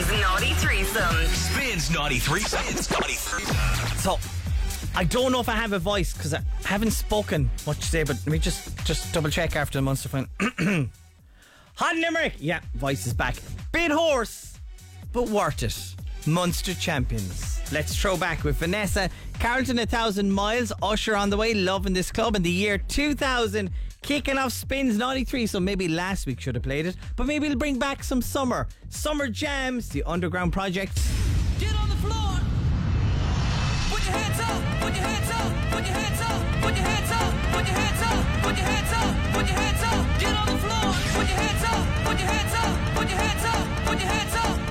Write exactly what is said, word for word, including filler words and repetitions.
Spins Naughty Threesome. Spins Naughty Threesome. Spins Naughty Threesome. So, I don't know if I have a voice because I haven't spoken much today, but let me just, just double check after the Munster final. Hot Limerick! Yeah, voice is back. Bit hoarse, but worth it. Munster champions. Let's throw back with Vanessa. Carlton a thousand miles. Usher on the way. Loving this club in the year two thousand. Kicking off Spins Naughty Three. So maybe last week should have played it, but maybe it'll bring back some summer. Summer Jams, the underground project. Get on the floor. Put your hands up. Put your hands up. Put your hands up. Put your hands up. Put your hands up. Put your hands up. Put your hands up. Get on the floor. Put your hands up. Put your hands up. Put your hands up. Put your hands up.